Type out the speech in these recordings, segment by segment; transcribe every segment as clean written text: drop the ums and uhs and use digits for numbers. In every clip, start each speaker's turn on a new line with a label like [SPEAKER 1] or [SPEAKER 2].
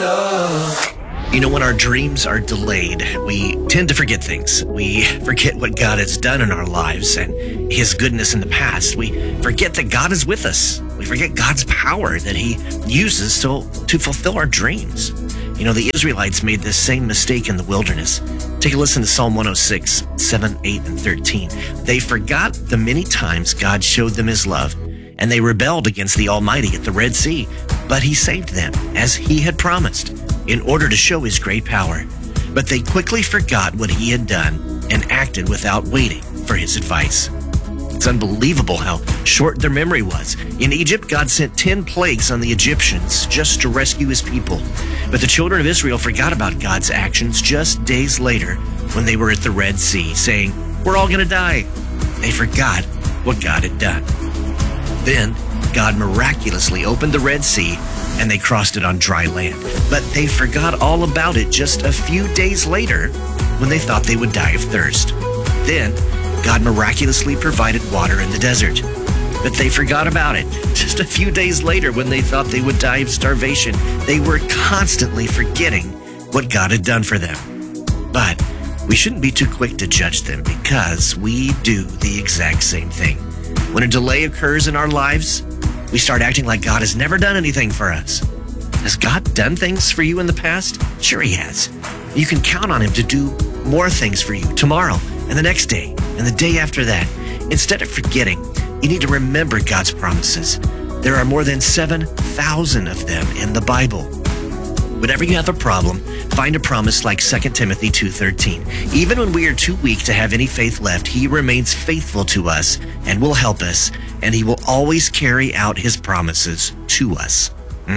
[SPEAKER 1] You know, when our dreams are delayed, we tend to forget things. We forget what God has done in our lives and His goodness in the past. We forget that God is with us. We forget God's power that He uses to fulfill our dreams. You know, the Israelites made this same mistake in the wilderness. Take a listen to Psalm 106, 7, 8, and 13. They forgot the many times God showed them His love, and they rebelled against the Almighty at the Red Sea. But He saved them, as He had promised, in order to show His great power. But they quickly forgot what He had done and acted without waiting for His advice. It's unbelievable how short their memory was. In Egypt, God sent 10 plagues on the Egyptians just to rescue His people. But the children of Israel forgot about God's actions just days later when they were at the Red Sea, saying, "We're all going to die." They forgot what God had done. Then God miraculously opened the Red Sea and they crossed it on dry land. But they forgot all about it just a few days later when they thought they would die of thirst. Then God miraculously provided water in the desert. But they forgot about it just a few days later when they thought they would die of starvation. They were constantly forgetting what God had done for them. But we shouldn't be too quick to judge them, because we do the exact same thing. When a delay occurs in our lives, we start acting like God has never done anything for us. Has God done things for you in the past? Sure He has. You can count on Him to do more things for you tomorrow and the next day and the day after that. Instead of forgetting, you need to remember God's promises. There are more than 7,000 of them in the Bible. Whenever you have a problem, find a promise like 2 Timothy 2:13. Even when we are too weak to have any faith left, He remains faithful to us and will help us, and He will always carry out His promises to us.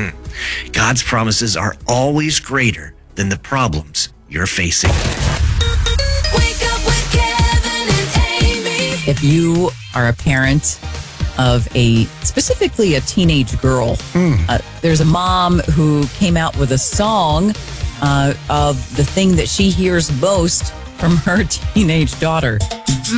[SPEAKER 1] God's promises are always greater than the problems you're facing.
[SPEAKER 2] Wake up with Kevin and Amy.
[SPEAKER 3] If you are a parent of specifically a teenage girl, there's a mom who came out with a song of the thing that she hears most from her teenage daughter.